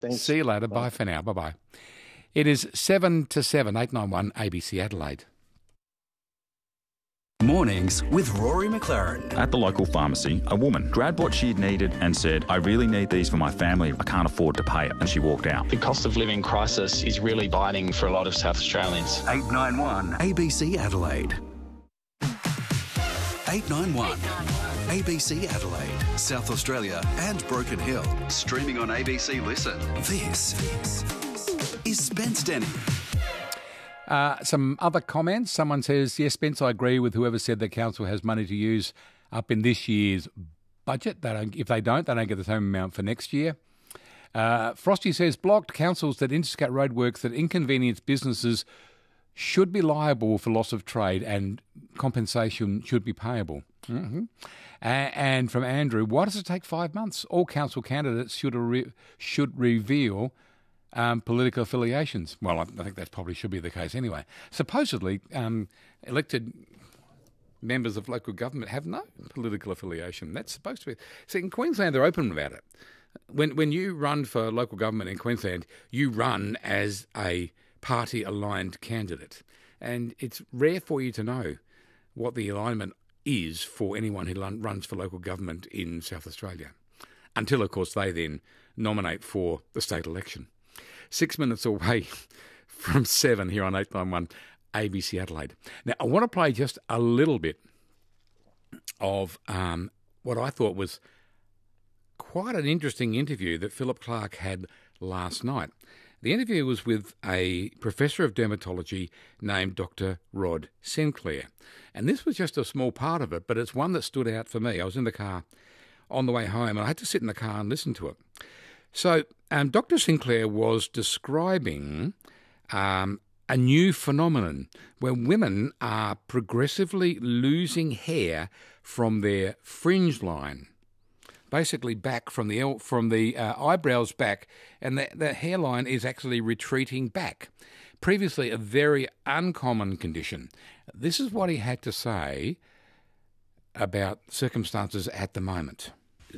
Thanks. See you later. Bye for now. Bye-bye. It is 7 to 7, 891 ABC Adelaide. Mornings with Rory McLaren. At the local pharmacy, a woman grabbed what she had needed and said, I really need these for my family. I can't afford to pay it. And she walked out. The cost of living crisis is really biting for a lot of South Australians. 891 ABC Adelaide. 891 ABC Adelaide, South Australia and Broken Hill. Streaming on ABC Listen. This is Spence Denny. Some other comments. Someone says, yes, Spence, I agree with whoever said the council has money to use up in this year's budget. If they don't get the same amount for next year. Frosty says, blocked councils that interstate roadworks that inconvenience businesses should be liable for loss of trade and compensation should be payable. Mm-hmm. And from Andrew, why does it take 5 months? All council candidates should reveal political affiliations. Well, I think that probably should be the case anyway. Supposedly, elected members of local government have no political affiliation. That's supposed to be. See, in Queensland, they're open about it. When you run for local government in Queensland, you run as a party-aligned candidate. And it's rare for you to know what the alignment is for anyone who runs for local government in South Australia. Until, of course, they then nominate for the state election. 6 minutes away from 7 here on 891 ABC Adelaide. Now, I want to play just a little bit of what I thought was quite an interesting interview that Philip Clark had last night. The interview was with a professor of dermatology named Dr. Rod Sinclair. And this was just a small part of it, but it's one that stood out for me. I was in the car on the way home and I had to sit in the car and listen to it. So Dr. Sinclair was describing a new phenomenon where women are progressively losing hair from their fringe line, basically back from the eyebrows back, and the hairline is actually retreating back. Previously a very uncommon condition. This is what he had to say about circumstances at the moment.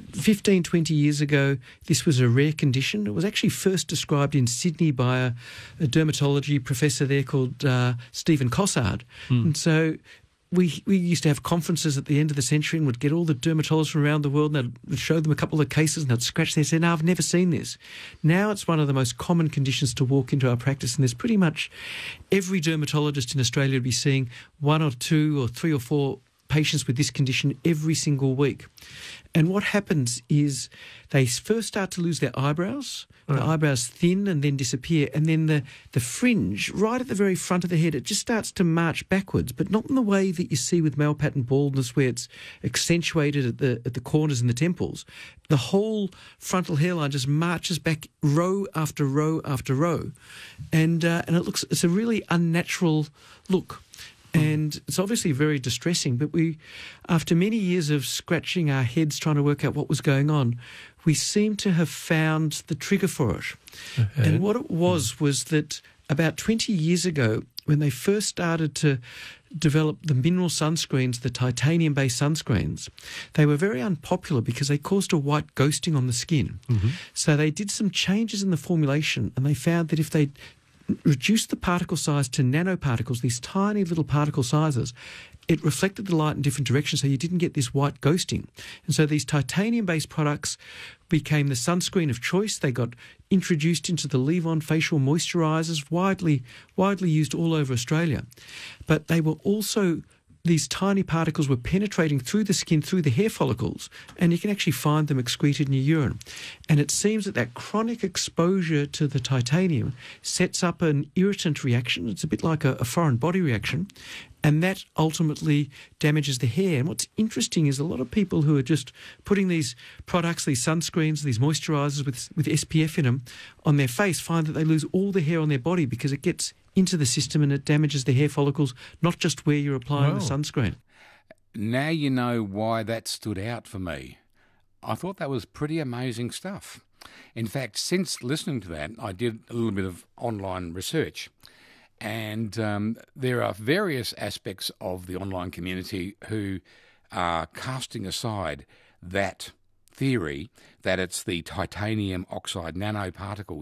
15, 20 years ago, this was a rare condition. It was actually first described in Sydney by a dermatology professor there called Stephen Cossard. And so we used to have conferences at the end of the century and would get all the dermatologists from around the world and they'd show them a couple of cases and they'd scratch their head and say, no, I've never seen this. Now it's one of the most common conditions to walk into our practice, and there's pretty much every dermatologist in Australia would be seeing 1 or 2 or 3 or 4 patients with this condition every single week. And what happens is they first start to lose their eyebrows. The eyebrows thin and then disappear. And then the fringe, right at the very front of the head, it just starts to march backwards, but not in the way that you see with male pattern baldness where it's accentuated at the corners and the temples. The whole frontal hairline just marches back row after row after row. And it's a really unnatural look. And it's obviously very distressing, but after many years of scratching our heads trying to work out what was going on, we seem to have found the trigger for it. And what it was that about 20 years ago, when they first started to develop the mineral sunscreens, the titanium-based sunscreens, they were very unpopular because they caused a white ghosting on the skin. So they did some changes in the formulation, and they found that if they reduced the particle size to nanoparticles, these tiny little particle sizes, it reflected the light in different directions, so you didn't get this white ghosting. And so these titanium-based products became the sunscreen of choice. They got introduced into the leave-on facial moisturisers, widely used all over Australia. But they were also, these tiny particles were penetrating through the skin, through the hair follicles, and you can actually find them excreted in your urine. And it seems that chronic exposure to the titanium sets up an irritant reaction. It's a bit like a foreign body reaction, and that ultimately damages the hair. And what's interesting is a lot of people who are just putting these products, these sunscreens, these moisturisers with SPF in them on their face find that they lose all the hair on their body because it gets into the system and it damages the hair follicles, not just where you're applying the sunscreen. Now you know why that stood out for me. I thought that was pretty amazing stuff. In fact, since listening to that, I did a little bit of online research. And there are various aspects of the online community who are casting aside that theory that it's the titanium oxide nanoparticles